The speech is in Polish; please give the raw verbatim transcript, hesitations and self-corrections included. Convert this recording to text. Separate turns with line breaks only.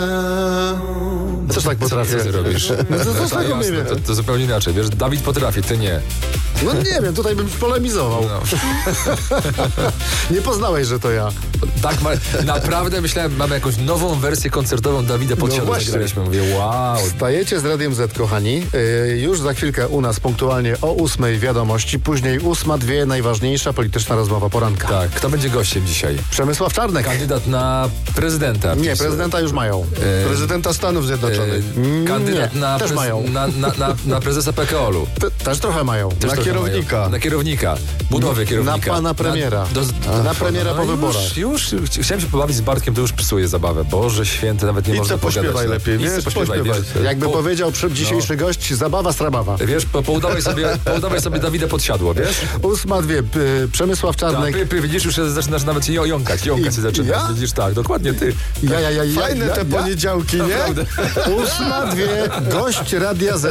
Ja też tak potrafię.
Co ty robisz?
No to, to,
A,
to,
jasne,
nie wiem.
to, to zupełnie inaczej, wiesz, Dawid potrafi, ty nie.
No nie wiem, tutaj bym polemizował.
No.
Nie poznałeś, że to ja.
Tak, ma, naprawdę myślałem, mamy jakąś nową wersję koncertową Dawida Podsiadła.
właśnie.
Zagraliśmy, mówię, wow.
Stajecie z Radiem Z, kochani. Yy, już za chwilkę u nas punktualnie o ósmej wiadomości, później ósma, dwie, najważniejsza polityczna rozmowa poranka.
Tak, kto będzie gościem dzisiaj?
Przemysław Czarnek.
Kandydat na prezydenta.
Nie,
PiS.
prezydenta już mają. Prezydenta Stanów Zjednoczonych.
E, kandydat
Nie,
na,
też
prez-
mają.
Na, na, na, na prezesa P K O L-u.
Te, też trochę mają.
Też
na
trochę
kierownika.
mają. Na kierownika. Budowy kierownika.
Na pana premiera.
Na, do,
na premiera po
no
wyborach.
Już, już chciałem się pobawić z Bartkiem, to już psuje zabawę. Boże święty, nawet nie
I
można
co pośpiewaj
pogadać.
lepiej,
Idź
wiesz,
co pośpiewaj,
pośpiewaj.
wiesz.
Jakby
Po-
powiedział przy, dzisiejszy gość, zabawa strabawa.
Wiesz, po, poudawaj sobie, poudawaj sobie Dawida Podsiadło, wiesz?
Ósma, dwie, p, Przemysław
Tak,
Czarnek.
py, py, widzisz, już zaczynasz nawet się jąkać, jąkać się zaczynasz.
Ja?
Widzisz, tak, dokładnie ty.
Ja, ja, ja, ja,
Fajne
ja,
te
ja.
poniedziałki, nie?
Naprawdę.
Ósma, dwie, gość Radia Z.